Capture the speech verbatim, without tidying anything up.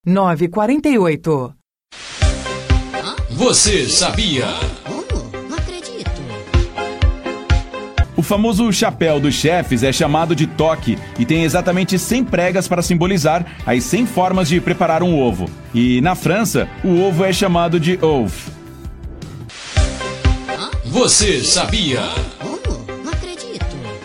nove quatro oito. Você sabia? Como? Não acredito. O famoso chapéu dos chefes é chamado de toque e tem exatamente cem pregas para simbolizar as cem formas de preparar um ovo. E na França, o ovo é chamado de œuf. Você sabia?